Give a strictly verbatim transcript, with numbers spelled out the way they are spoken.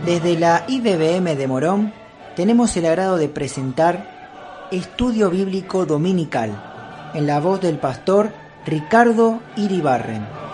Desde la I B B M de Morón tenemos el agrado de presentar Estudio Bíblico Dominical en la voz del pastor Ricardo Iribarren.